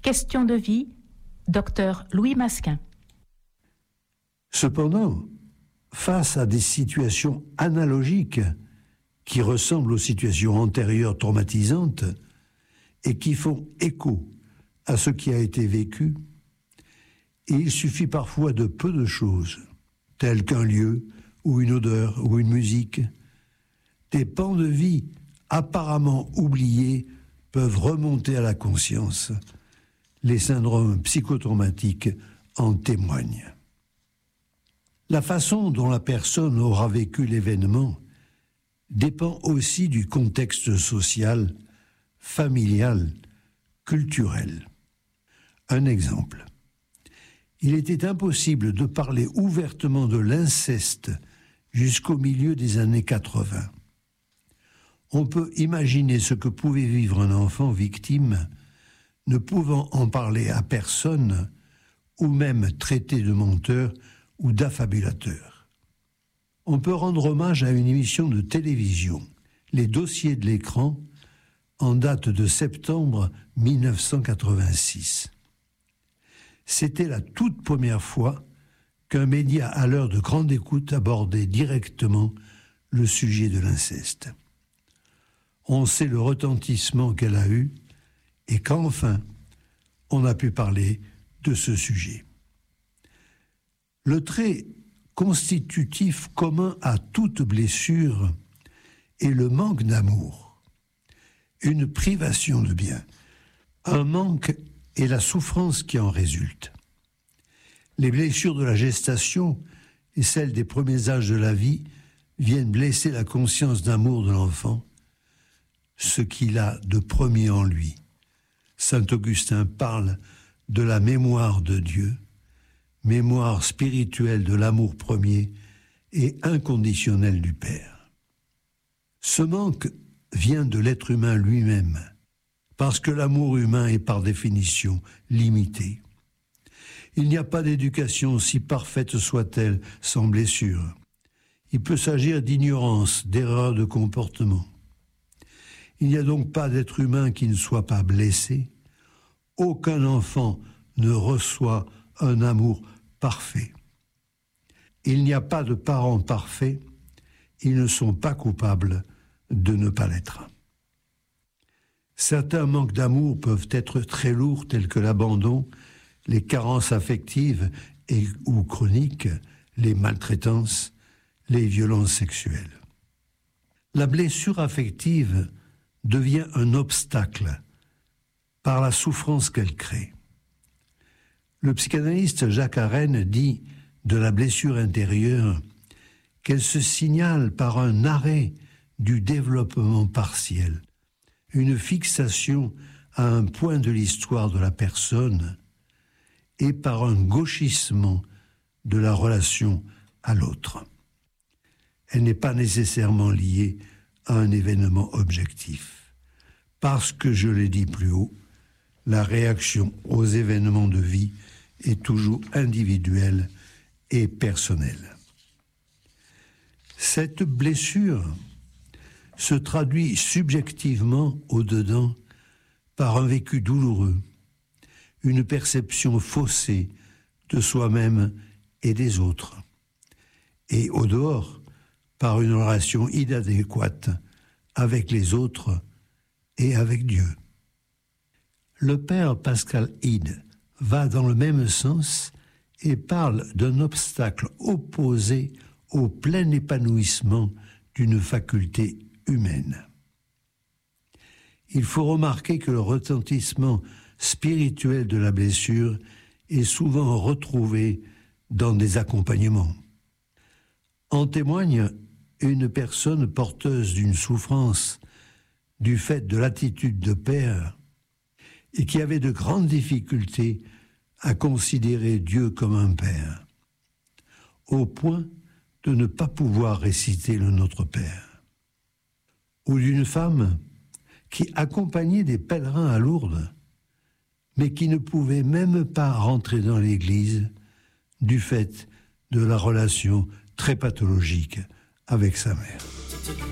Question de vie, Dr Louis Masquin. Cependant, face à des situations analogiques qui ressemblent aux situations antérieures traumatisantes et qui font écho à ce qui a été vécu, il suffit parfois de peu de choses, telles qu'un lieu ou une odeur ou une musique. Des pans de vie apparemment oubliés peuvent remonter à la conscience. Les syndromes psychotraumatiques en témoignent. La façon dont la personne aura vécu l'événement dépend aussi du contexte social, familial, culturel. Un exemple. Il était impossible de parler ouvertement de l'inceste jusqu'au milieu des années 80. On peut imaginer ce que pouvait vivre un enfant victime, ne pouvant en parler à personne, ou même traité de menteur ou d'affabulateur. On peut rendre hommage à une émission de télévision, Les Dossiers de l'écran, en date de septembre 1986. C'était la toute première fois qu'un média à l'heure de grande écoute abordait directement le sujet de l'inceste. On sait le retentissement qu'elle a eu et qu'enfin, on a pu parler de ce sujet. Le trait constitutif commun à toute blessure est le manque d'amour, une privation de bien, un manque et la souffrance qui en résulte. Les blessures de la gestation et celles des premiers âges de la vie viennent blesser la conscience d'amour de l'enfant, ce qu'il a de premier en lui. Saint Augustin parle de la mémoire de Dieu, mémoire spirituelle de l'amour premier et inconditionnel du Père. Ce manque vient de l'être humain lui-même, parce que l'amour humain est par définition limité. Il n'y a pas d'éducation, si parfaite soit-elle, sans blessure. Il peut s'agir d'ignorance, d'erreur de comportement. Il n'y a donc pas d'être humain qui ne soit pas blessé. Aucun enfant ne reçoit un amour parfait. Il n'y a pas de parents parfaits. Ils ne sont pas coupables de ne pas l'être. Certains manques d'amour peuvent être très lourds, tels que l'abandon, les carences affectives ou chroniques, les maltraitances, les violences sexuelles. La blessure affective devient un obstacle par la souffrance qu'elle crée. Le psychanalyste Jacques Arène dit de la blessure intérieure qu'elle se signale par un arrêt du développement partiel, une fixation à un point de l'histoire de la personne et par un gauchissement de la relation à l'autre. Elle n'est pas nécessairement liée à un événement objectif, parce que, je l'ai dit plus haut, la réaction aux événements de vie est toujours individuelle et personnelle. Cette blessure se traduit subjectivement au-dedans par un vécu douloureux, une perception faussée de soi-même et des autres, et au dehors par une relation inadéquate avec les autres et avec Dieu. Le père Pascal Hide va dans le même sens et parle d'un obstacle opposé au plein épanouissement d'une faculté humaine. Il faut remarquer que le retentissement spirituel de la blessure est souvent retrouvé dans des accompagnements. En témoigne une personne porteuse d'une souffrance du fait de l'attitude de père et qui avait de grandes difficultés à considérer Dieu comme un père, au point de ne pas pouvoir réciter le Notre Père. Ou d'une femme qui accompagnait des pèlerins à Lourdes, mais qui ne pouvait même pas rentrer dans l'église du fait de la relation très pathologique avec sa mère.